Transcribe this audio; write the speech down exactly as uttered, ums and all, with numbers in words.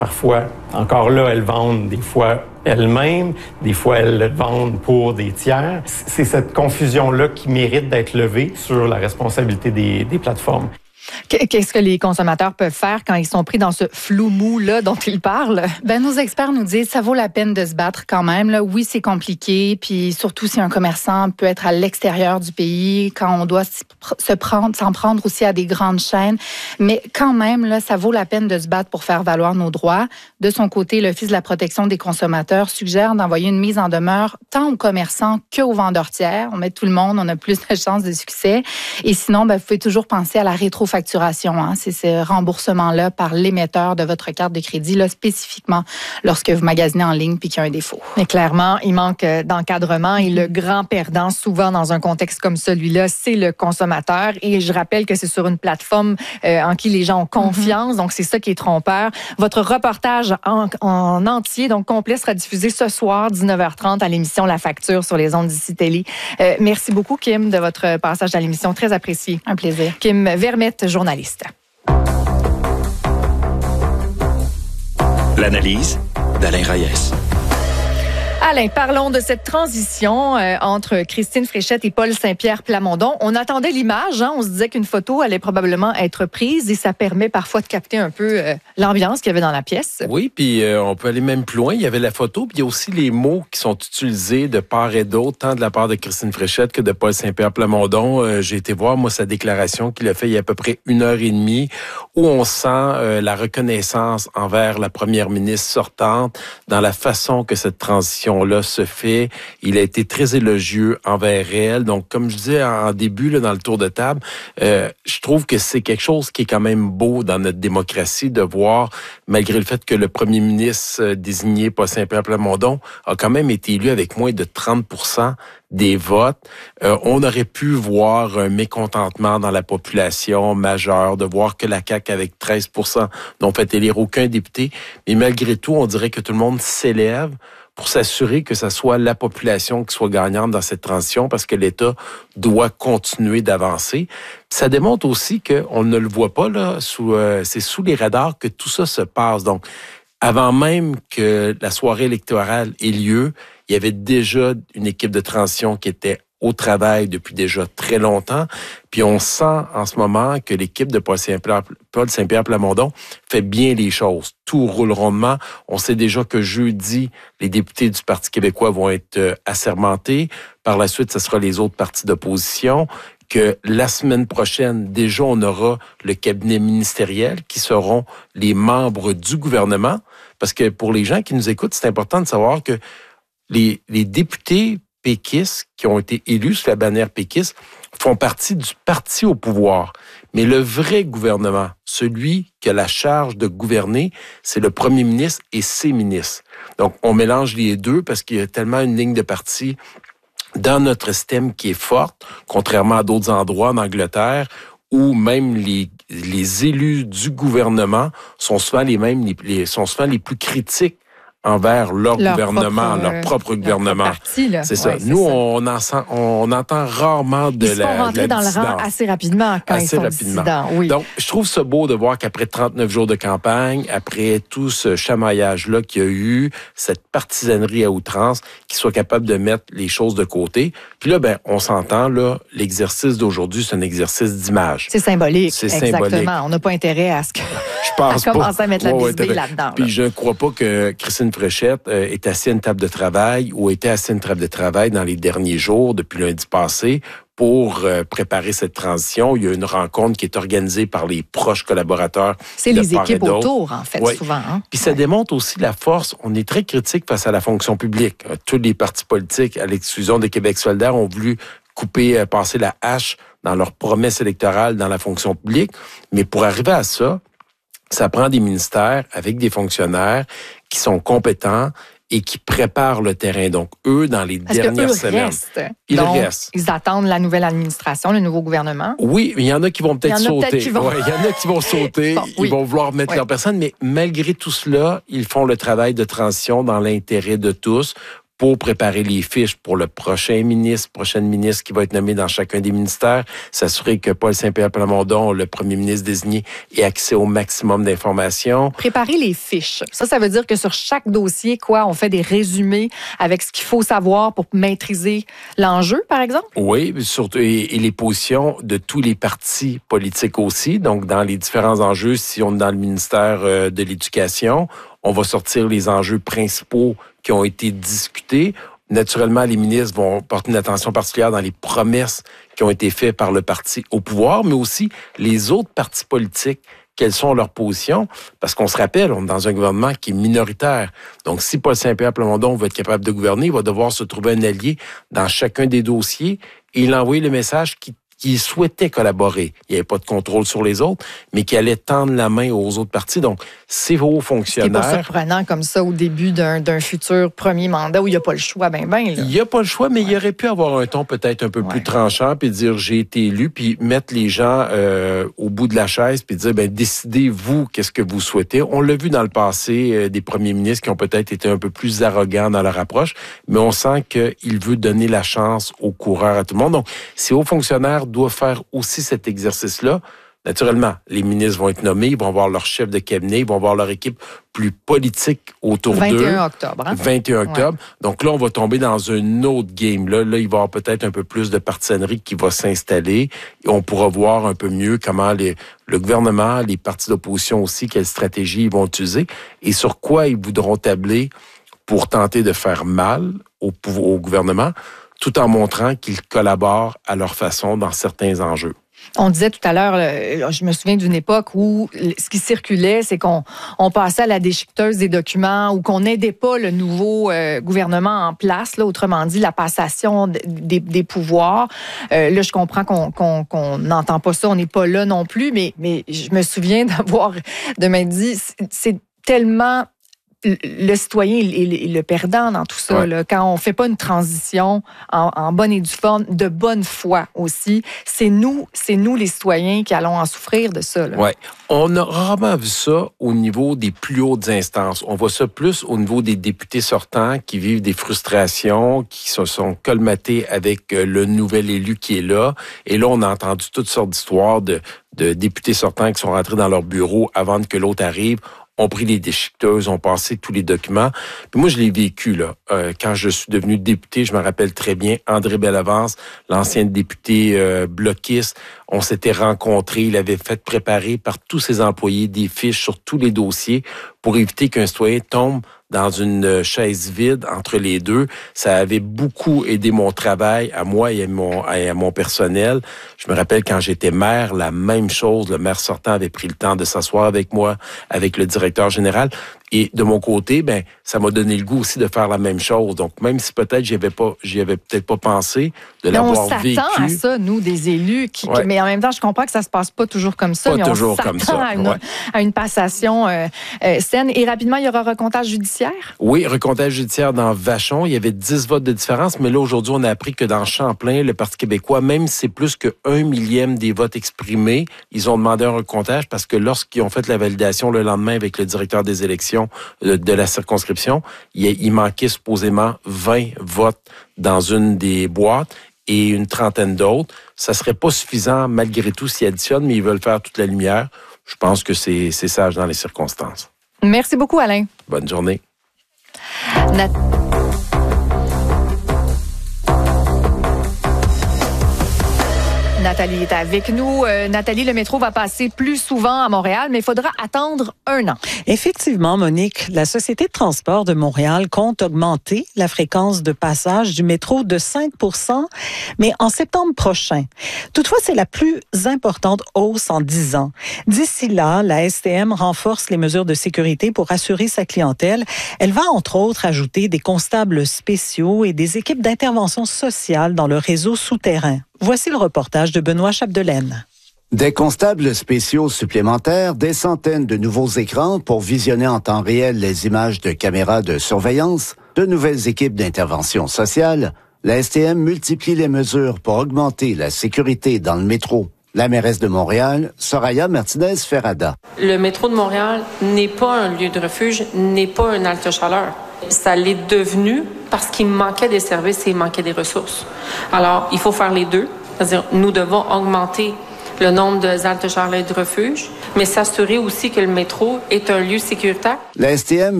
Parfois, encore là, elles vendent des fois elles-mêmes, des fois elles vendent pour des tiers. C'est cette confusion-là qui mérite d'être levée sur la responsabilité des, des plateformes. Qu'est-ce que les consommateurs peuvent faire quand ils sont pris dans ce flou mou-là dont ils parlent? Ben, nos experts nous disent que ça vaut la peine de se battre quand même. Là. Oui, c'est compliqué, puis surtout si un commerçant peut être à l'extérieur du pays, quand on doit se prendre, s'en prendre aussi à des grandes chaînes. Mais quand même, là, ça vaut la peine de se battre pour faire valoir nos droits. De son côté, l'Office de la protection des consommateurs suggère d'envoyer une mise en demeure tant aux commerçants qu'aux vendeurs tiers. On met tout le monde, on a plus de chances de succès. Et sinon, ben, vous pouvez toujours penser à la rétrofacturation. Hein, c'est ce remboursement-là par l'émetteur de votre carte de crédit, là, spécifiquement lorsque vous magasinez en ligne puis qu'il y a un défaut. Mais clairement, il manque d'encadrement et le grand perdant, souvent dans un contexte comme celui-là, c'est le consommateur. Et je rappelle que c'est sur une plateforme euh, en qui les gens ont confiance, mm-hmm. donc c'est ça qui est trompeur. Votre reportage en, en entier, donc complet, sera diffusé ce soir, dix-neuf heures trente, à l'émission La Facture sur les ondes d'Ici Télé. Euh, merci beaucoup, Kim, de votre passage à l'émission. Très apprécié. Un plaisir. Kim Vermette, journaliste. L'analyse d'Alain Reyes. Alain, parlons de cette transition euh, entre Christine Fréchette et Paul Saint-Pierre Plamondon. On attendait l'image, hein, on se disait qu'une photo allait probablement être prise et ça permet parfois de capter un peu euh, l'ambiance qu'il y avait dans la pièce. Oui, puis euh, on peut aller même plus loin. Il y avait la photo, puis il y a aussi les mots qui sont utilisés de part et d'autre, tant de la part de Christine Fréchette que de Paul Saint-Pierre Plamondon. Euh, j'ai été voir, moi, sa déclaration qu'il a fait il y a à peu près une heure et demie, où on sent euh, la reconnaissance envers la première ministre sortante dans la façon que cette transition là se fait. Il a été très élogieux envers elle. Donc, comme je disais en début, là, dans le tour de table, euh, je trouve que c'est quelque chose qui est quand même beau dans notre démocratie de voir, malgré le fait que le premier ministre euh, désigné, Paul Saint-Pierre Plamondon, a quand même été élu avec moins de trente pour cent des votes. Euh, on aurait pu voir un mécontentement dans la population majeure, de voir que la C A Q, avec treize pour cent, n'ont fait élire aucun député. Mais malgré tout, on dirait que tout le monde s'élève pour s'assurer que ce soit la population qui soit gagnante dans cette transition, parce que l'État doit continuer d'avancer. Ça démontre aussi qu'on ne le voit pas, là, sous, euh, c'est sous les radars que tout ça se passe. Donc, avant même que la soirée électorale ait lieu, il y avait déjà une équipe de transition qui était au travail depuis déjà très longtemps. Puis on sent en ce moment que l'équipe de Paul Saint-Pierre, Paul Saint-Pierre Plamondon fait bien les choses. Tout roule rondement. On sait déjà que jeudi, les députés du Parti québécois vont être assermentés. Par la suite, ce sera les autres partis d'opposition. Que la semaine prochaine, déjà, on aura le cabinet ministériel qui seront les membres du gouvernement. Parce que pour les gens qui nous écoutent, c'est important de savoir que les, les députés péquistes qui ont été élus sous la bannière péquiste font partie du parti au pouvoir. Mais le vrai gouvernement, celui qui a la charge de gouverner, c'est le premier ministre et ses ministres. Donc, on mélange les deux parce qu'il y a tellement une ligne de parti dans notre système qui est forte, contrairement à d'autres endroits en Angleterre, où même les, les élus du gouvernement sont souvent les mêmes, les, les, sont souvent les plus critiques envers leur, leur gouvernement, propre, leur propre gouvernement. Leur parti, là. C'est ça. Ouais, Nous, ça. On, en sent, on entend rarement de ils la Ils sont rentrés dans le rang assez rapidement quand assez ils sont rapidement. dissidents. Oui. Donc, je trouve ça beau de voir qu'après trente-neuf jours de campagne, après tout ce chamaillage-là qu'il y a eu, cette partisanerie à outrance, qu'ils soient capables de mettre les choses de côté. Puis là, ben, on s'entend, là, l'exercice d'aujourd'hui, c'est un exercice d'image. C'est symbolique. C'est exactement. symbolique. On n'a pas intérêt à ce que... Je pense à commencer pas. à mettre la ouais, bisbille ouais, là-dedans. Puis là. je ne crois pas que Christine Fréchette euh, est assise à une table de travail ou était assise à une table de travail dans les derniers jours, depuis lundi passé, pour euh, préparer cette transition. Il y a une rencontre qui est organisée par les proches collaborateurs. C'est les équipes autour, en fait, ouais. souvent. Hein? Puis ça ouais. démontre aussi la force. On est très critique face à la fonction publique. Euh, tous les partis politiques, à l'exclusion de Québec solidaire, ont voulu couper, euh, passer la hache dans leurs promesses électorales dans la fonction publique. Mais pour arriver à ça, ça prend des ministères avec des fonctionnaires qui sont compétents et qui préparent le terrain. Donc, eux, dans les Parce dernières que eux semaines, restent. ils Donc, restent. Ils attendent la nouvelle administration, le nouveau gouvernement. Oui, mais il y en a qui vont peut-être il y en a sauter. Peut-être qui vont... Ouais, il y en a qui vont sauter, bon, oui. Ils vont vouloir mettre oui. leur personne, mais malgré tout cela, ils font le travail de transition dans l'intérêt de tous pour préparer les fiches pour le prochain ministre, prochaine ministre qui va être nommé dans chacun des ministères, s'assurer que Paul Saint-Pierre Plamondon, le premier ministre désigné, ait accès au maximum d'informations. Préparer les fiches. Ça, ça veut dire que sur chaque dossier, quoi, on fait des résumés avec ce qu'il faut savoir pour maîtriser l'enjeu, par exemple? Oui, surtout, et, et les positions de tous les partis politiques aussi. Donc, dans les différents enjeux, si on est dans le ministère euh, de l'Éducation, on va sortir les enjeux principaux qui ont été discutés. Naturellement, les ministres vont porter une attention particulière dans les promesses qui ont été faites par le parti au pouvoir, mais aussi les autres partis politiques. Quelles sont leurs positions? Parce qu'on se rappelle, on est dans un gouvernement qui est minoritaire. Donc, si Paul Saint-Pierre Plamondon veut être capable de gouverner, il va devoir se trouver un allié dans chacun des dossiers et il a envoyé le message qui qui souhaitait collaborer. Il n'y avait pas de contrôle sur les autres, mais qui allait tendre la main aux autres partis. Donc, ces hauts fonctionnaires... C'est pas surprenant comme ça au début d'un, d'un futur premier mandat où il n'y a pas le choix, ben ben. Là. Il n'y a pas le choix, mais ouais. Il aurait pu avoir un ton peut-être un peu ouais. plus tranchant, puis dire j'ai été élu, puis mettre les gens euh, au bout de la chaise, puis dire ben décidez-vous qu'est-ce que vous souhaitez. On l'a vu dans le passé, euh, des premiers ministres qui ont peut-être été un peu plus arrogants dans leur approche, mais on sent qu'il veut donner la chance aux coureurs, à tout le monde. Donc, ces hauts fonctionnaires doivent faire aussi cet exercice-là. Naturellement, les ministres vont être nommés, ils vont avoir leur chef de cabinet, ils vont avoir leur équipe plus politique autour vingt et un d'eux. octobre. Hein? vingt et un octobre. Ouais. Donc là, on va tomber dans un autre game. Là, là il va y avoir peut-être un peu plus de partisanerie qui va s'installer. Et on pourra voir un peu mieux comment les, le gouvernement, les partis d'opposition aussi, quelle stratégie ils vont utiliser et sur quoi ils voudront tabler pour tenter de faire mal au, au gouvernement, tout en montrant qu'ils collaborent à leur façon dans certains enjeux. On disait tout à l'heure, je me souviens d'une époque où ce qui circulait, c'est qu'on on passait à la déchiqueteuse des documents ou qu'on n'aidait pas le nouveau euh, gouvernement en place, là, autrement dit, la passation des, des pouvoirs. Euh, là, je comprends qu'on qu'on, qu'on n'entend pas ça, on n'est pas là non plus, mais, mais je me souviens d'avoir de m'être dit, c'est, c'est tellement... le citoyen est le perdant dans tout ça. Ouais. Là. Quand on fait pas une transition en, en bonne et due forme, de bonne foi aussi, c'est nous, c'est nous les citoyens qui allons en souffrir de ça. Oui. On a rarement vu ça au niveau des plus hautes instances. On voit ça plus au niveau des députés sortants qui vivent des frustrations, qui se sont colmatés avec le nouvel élu qui est là. Et là, on a entendu toutes sortes d'histoires de, de députés sortants qui sont rentrés dans leur bureau avant que l'autre arrive, ont pris les déchiqueteuses, ont passé tous les documents. Puis moi, je l'ai vécu, là. Euh, quand je suis devenu député, je me rappelle très bien, André Bellavance, l'ancien député euh, bloquiste, on s'était rencontrés, il avait fait préparer par tous ses employés des fiches sur tous les dossiers pour éviter qu'un citoyen tombe dans une chaise vide entre les deux. Ça avait beaucoup aidé mon travail, à moi et à mon, à mon personnel. Je me rappelle quand j'étais maire, la même chose. Le maire sortant avait pris le temps de s'asseoir avec moi, avec le directeur général. Et de mon côté, ben, ça m'a donné le goût aussi de faire la même chose. Donc, même si peut-être j'y avais pas, j'y avais peut-être pas pensé de mais l'avoir vécu. On s'attend à ça, nous, des élus. Qui, ouais. Mais en même temps, je comprends que ça se passe pas toujours comme ça. Pas mais toujours on s'attend comme ça. À une, ouais. à une passation euh, euh, saine. Et rapidement, il y aura recomptage judiciaire? Oui, recomptage judiciaire dans Vachon. Il y avait dix votes de différence. Mais là, aujourd'hui, on a appris que dans Champlain, le Parti québécois, même si c'est plus que un millième des votes exprimés, ils ont demandé un recomptage parce que lorsqu'ils ont fait la validation le lendemain avec le directeur des élections de, de la circonscription, il, il manquait supposément vingt votes dans une des boîtes et une trentaine d'autres. Ça serait pas suffisant malgré tout s'ils additionnent, mais ils veulent faire toute la lumière. Je pense que c'est, c'est sage dans les circonstances. Merci beaucoup, Alain. Bonne journée. Nat- Nathalie est avec nous. Euh, Nathalie, le métro va passer plus souvent à Montréal, mais il faudra attendre un an. Effectivement, Monique, la Société de transport de Montréal compte augmenter la fréquence de passage du métro de cinq pour cent, mais en septembre prochain. Toutefois, c'est la plus importante hausse en dix ans. D'ici là, la S T M renforce les mesures de sécurité pour assurer sa clientèle. Elle va, entre autres, ajouter des constables spéciaux et des équipes d'intervention sociale dans le réseau souterrain. Voici le reportage de Benoît Chapdelaine. Des constables spéciaux supplémentaires, des centaines de nouveaux écrans pour visionner en temps réel les images de caméras de surveillance, de nouvelles équipes d'intervention sociale. La S T M multiplie les mesures pour augmenter la sécurité dans le métro. La mairesse de Montréal, Soraya Martinez-Ferrada. Le métro de Montréal n'est pas un lieu de refuge, n'est pas un halte chaleur. Ça l'est devenu parce qu'il manquait des services et il manquait des ressources. Alors, il faut faire les deux. C'est-à-dire, nous devons augmenter le nombre de haltes chaleur et de refuge, mais s'assurer aussi que le métro est un lieu sécuritaire. La S T M